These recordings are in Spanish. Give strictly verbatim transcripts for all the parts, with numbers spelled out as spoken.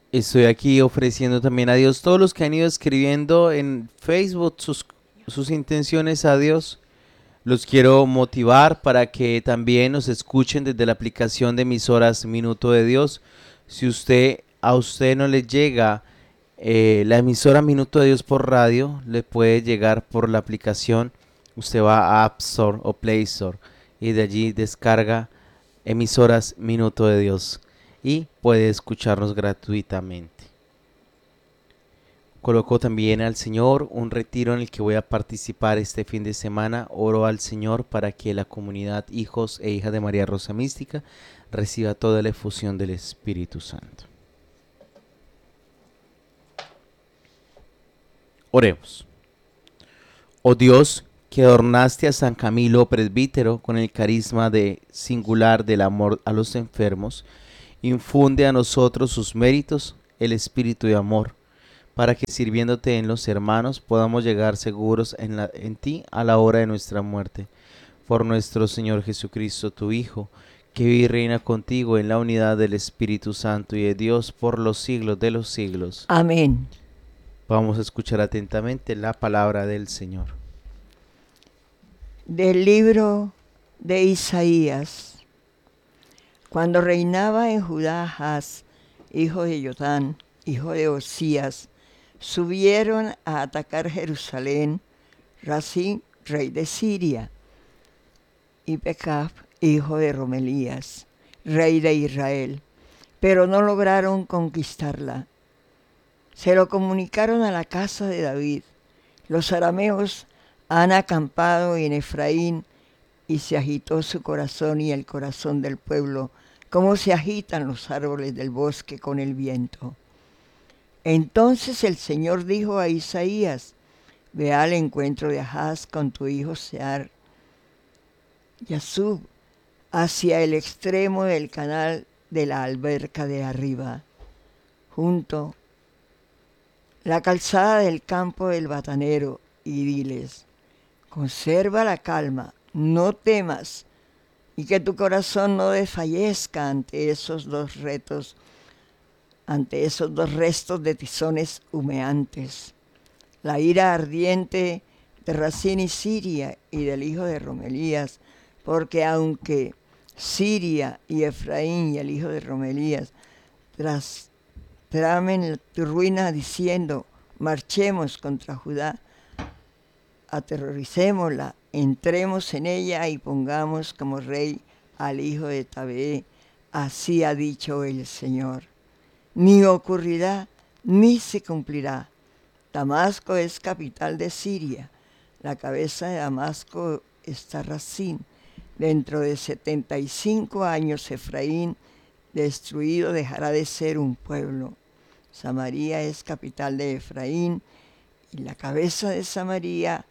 Estoy aquí ofreciendo también a Dios todos los que han ido escribiendo en Facebook sus, sus intenciones a Dios. Los quiero motivar para que también nos escuchen desde la aplicación de emisoras Minuto de Dios. Si usted a usted no le llega eh, la emisora Minuto de Dios por radio, le puede llegar por la aplicación. Usted va a App Store o Play Store y de allí descarga emisoras Minuto de Dios y puede escucharnos gratuitamente. Coloco también al Señor un retiro en el que voy a participar este fin de semana. Oro al Señor para que la comunidad hijos e hijas de María Rosa Mística reciba toda la efusión del Espíritu Santo. Oremos. Oh Dios, que adornaste a San Camilo presbítero con el carisma de singular del amor a los enfermos, infunde a nosotros sus méritos, el espíritu de amor, para que sirviéndote en los hermanos podamos llegar seguros en, la, en ti a la hora de nuestra muerte. Por nuestro Señor Jesucristo, tu Hijo, que vive y reina contigo en la unidad del Espíritu Santo y de Dios por los siglos de los siglos. Amén. Vamos a escuchar atentamente la palabra del Señor. Del libro de Isaías. Cuando reinaba en Judá Ahaz, hijo de Jotán, hijo de Osías, subieron a atacar Jerusalén Rasín, rey de Siria, y Pekab, hijo de Romelías, rey de Israel, pero no lograron conquistarla. Se lo comunicaron a la casa de David. Los arameos han acampado en Efraín, y se agitó su corazón y el corazón del pueblo, como se agitan los árboles del bosque con el viento. Entonces el Señor dijo a Isaías: ve al encuentro de Ahaz con tu hijo Sear Yasub, hacia el extremo del canal de la alberca de arriba, junto la calzada del campo del batanero, y diles: conserva la calma, no temas, y que tu corazón no desfallezca ante esos dos retos, ante esos dos restos de tizones humeantes. La ira ardiente de Rasín y Siria y del hijo de Romelías, porque aunque Siria y Efraín y el hijo de Romelías tras tramen tu ruina diciendo: marchemos contra Judá, aterroricémosla, entremos en ella y pongamos como rey al hijo de Tabee, así ha dicho el Señor. Ni ocurrirá, ni se cumplirá. Damasco es capital de Siria, la cabeza de Damasco está Rasín. Dentro de setenta y cinco años Efraín, destruido, dejará de ser un pueblo. Samaria es capital de Efraín, y la cabeza de Samaria,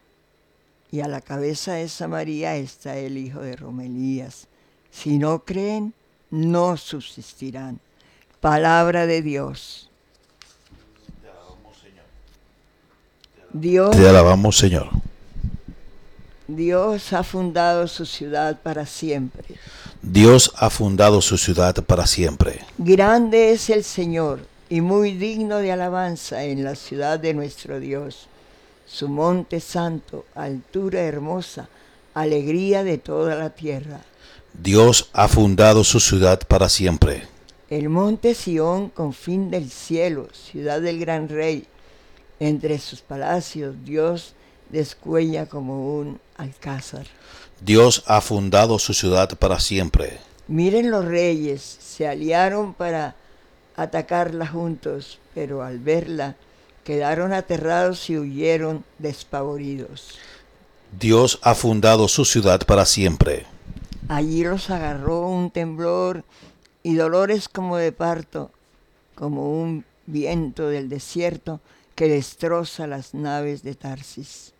y a la cabeza de Samaria está el hijo de Romelías. Si no creen, no subsistirán. Palabra de Dios. Dios, Te alabamos, Señor. Dios ha fundado su ciudad para siempre. Dios ha fundado su ciudad para siempre. Grande es el Señor y muy digno de alabanza en la ciudad de nuestro Dios. Su monte santo, altura hermosa, alegría de toda la tierra. Dios ha fundado su ciudad para siempre. El monte Sión, confín del cielo, ciudad del gran rey. Entre sus palacios Dios descuella como un alcázar. Dios ha fundado su ciudad para siempre. Miren, los reyes se aliaron para atacarla juntos, pero al verla quedaron aterrados y huyeron despavoridos. Dios ha fundado su ciudad para siempre. Allí los agarró un temblor y dolores como de parto, como un viento del desierto que destroza las naves de Tarsis.